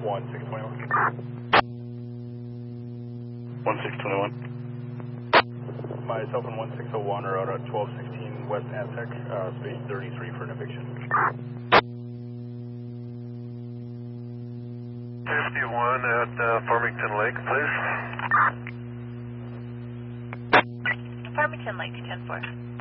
1621. Myself and 1601 are out at 1216 West Aztec, space 33 for an eviction. 51 at Farmington Lake, please. Farmington Lake, 10-4.